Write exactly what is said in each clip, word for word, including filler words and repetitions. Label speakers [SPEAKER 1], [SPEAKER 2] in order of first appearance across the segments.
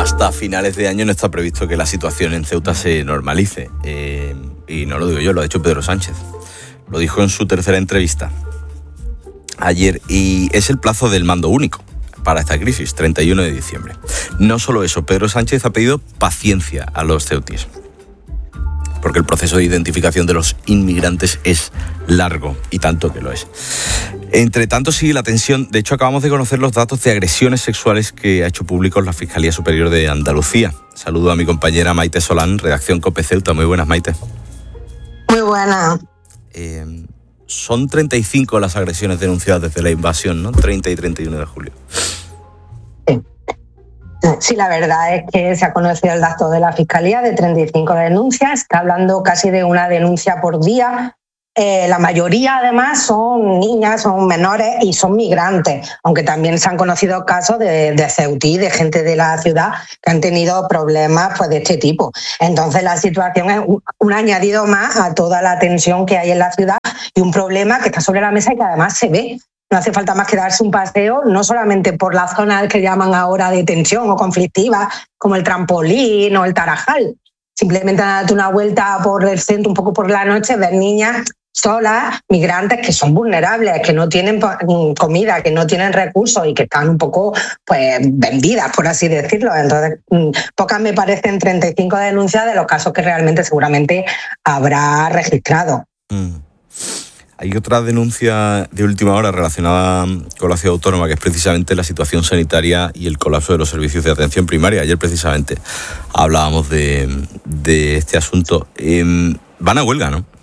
[SPEAKER 1] hasta finales de año no está previsto que la situación en Ceuta se normalice. Eh, y no lo digo yo, lo ha dicho Pedro Sánchez. Lo dijo en su tercera entrevista ayer, y es el plazo del mando único para esta crisis, treinta y uno de diciembre. No solo eso, Pedro Sánchez ha pedido paciencia a los ceutíes, porque el proceso de identificación de los inmigrantes es largo, y tanto que lo es. Entre tanto sigue la tensión. De hecho, acabamos de conocer los datos de agresiones sexuales que ha hecho públicos la Fiscalía Superior de Andalucía. Saludo a mi compañera Maite Solán, redacción COPE Ceuta. Muy buenas, Maite.
[SPEAKER 2] Muy buenas.
[SPEAKER 1] Eh, son treinta y cinco las agresiones denunciadas desde la invasión, ¿no? treinta y treinta y uno de julio.
[SPEAKER 2] Sí. Sí, la verdad es que se ha conocido el dato de la Fiscalía de treinta y cinco denuncias. Está hablando casi de una denuncia por día. Eh, la mayoría, además, son niñas, son menores y son migrantes, aunque también se han conocido casos de, de ceutí, de gente de la ciudad que han tenido problemas pues, de este tipo. Entonces, la situación es un, un añadido más a toda la tensión que hay en la ciudad y un problema que está sobre la mesa y que además se ve. No hace falta más que darse un paseo, no solamente por las zonas que llaman ahora de tensión o conflictivas, como el Trampolín o el Tarajal. Simplemente darte una vuelta por el centro, un poco por la noche, ver niñas solas, migrantes que son vulnerables, que no tienen comida, que no tienen recursos y que están un poco pues vendidas, por así decirlo. Entonces, pocas me parecen treinta y cinco denuncias de los casos que realmente seguramente habrá registrado.
[SPEAKER 1] Mm. Hay otra denuncia de última hora relacionada con la ciudad autónoma, que es precisamente la situación sanitaria y el colapso de los servicios de atención primaria. Ayer precisamente hablábamos de, de este asunto. Eh, van a huelga, ¿no?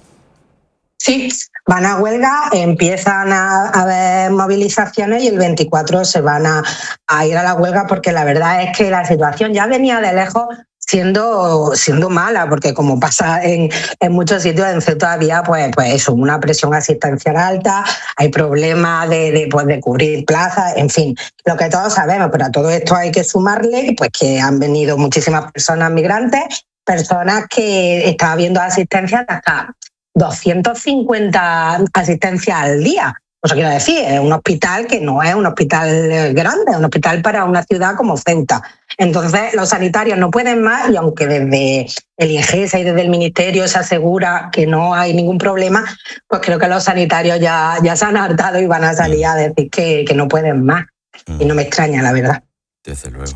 [SPEAKER 2] Sí, van a huelga, empiezan a haber movilizaciones y el veinticuatro se van a, a ir a la huelga, porque la verdad es que la situación ya venía de lejos siendo, siendo mala, porque como pasa en, en muchos sitios, en Ceuta había pues, pues eso, una presión asistencial alta, hay problemas de, de, pues, de cubrir plazas, en fin, lo que todos sabemos, pero a todo esto hay que sumarle pues, que han venido muchísimas personas migrantes, personas que estaban viendo asistencia hasta doscientas cincuenta asistencias al día. O sea, quiero decir, es un hospital que no es un hospital grande, es un hospital para una ciudad como Ceuta. Entonces, los sanitarios no pueden más, y aunque desde el INGESA y desde el Ministerio se asegura que no hay ningún problema, pues creo que los sanitarios ya, ya se han hartado y van a salir a decir que, que no pueden más. Y no me extraña, la verdad.
[SPEAKER 1] Desde luego.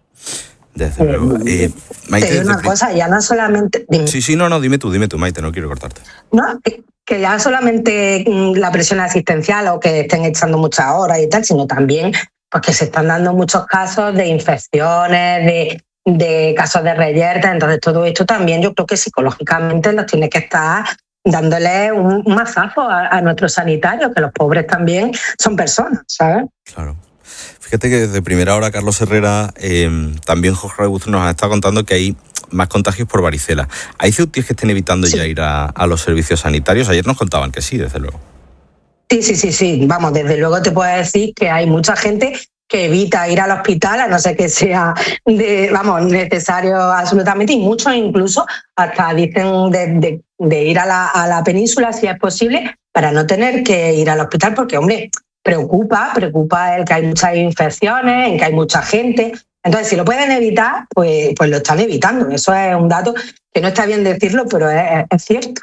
[SPEAKER 1] Desde luego. Eh, Maite,
[SPEAKER 2] te digo una
[SPEAKER 1] desde...
[SPEAKER 2] cosa, ya no solamente... Dime.
[SPEAKER 1] Sí, sí, no, no, dime tú, dime tú, Maite, no quiero cortarte.
[SPEAKER 2] No, que ya solamente la presión asistencial o que estén echando muchas horas y tal, sino también pues, que se están dando muchos casos de infecciones, de, de casos de reyerta. Entonces todo esto también yo creo que psicológicamente nos tiene que estar dándole un, un mazazo a, a nuestros sanitarios, que los pobres también son personas, ¿sabes?
[SPEAKER 1] Claro. Fíjate que desde primera hora Carlos Herrera, eh, también Jorge Augusto nos ha estado contando que hay más contagios por varicela. ¿Hay ceutíes que estén evitando sí. ya ir a, a los servicios sanitarios? Ayer nos contaban que sí, desde luego.
[SPEAKER 2] Sí, sí, sí, sí. Vamos, desde luego te puedo decir que hay mucha gente que evita ir al hospital, a no ser que sea de, vamos, necesario absolutamente, y muchos incluso hasta dicen de, de, de ir a la, a la península si es posible para no tener que ir al hospital, porque, hombre, preocupa, preocupa el que hay muchas infecciones, en que hay mucha gente. Entonces, si lo pueden evitar, pues, pues lo están evitando. Eso es un dato que no está bien decirlo, pero es, es cierto.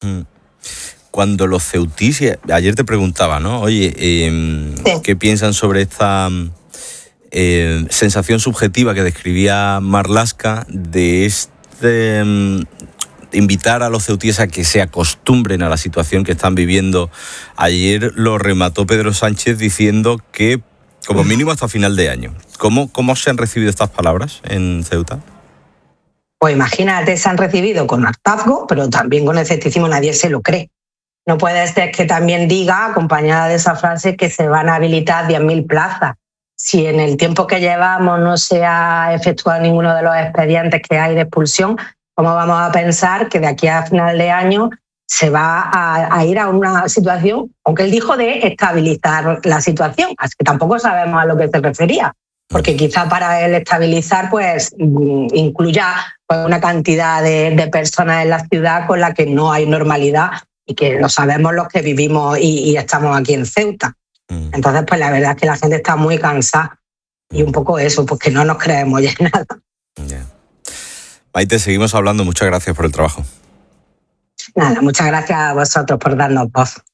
[SPEAKER 1] Cuando los ceutíes, ayer te preguntaba, ¿no? Oye, eh, sí. ¿qué piensan sobre esta eh, sensación subjetiva que describía Marlaska de este... Um, invitar a los ceutíes a que se acostumbren a la situación que están viviendo? Ayer lo remató Pedro Sánchez diciendo que como mínimo hasta final de año. ¿Cómo, cómo se han recibido estas palabras en Ceuta?
[SPEAKER 2] Pues imagínate, se han recibido con hartazgo, pero también con escepticismo, nadie se lo cree. No puede ser que también diga, acompañada de esa frase, que se van a habilitar diez mil plazas. Si en el tiempo que llevamos no se ha efectuado ninguno de los expedientes que hay de expulsión, ¿cómo vamos a pensar que de aquí a final de año se va a, a ir a una situación, aunque él dijo de estabilizar la situación? Así que tampoco sabemos a lo que se refería, porque quizá para él estabilizar pues incluya pues, una cantidad de, de personas en la ciudad con la que no hay normalidad y que lo sabemos los que vivimos y, y estamos aquí en Ceuta. Entonces, pues la verdad es que la gente está muy cansada y un poco eso, porque no nos creemos ya nada.
[SPEAKER 1] Maite, seguimos hablando. Muchas gracias por el trabajo.
[SPEAKER 2] Nada, muchas gracias a vosotros por darnos voz.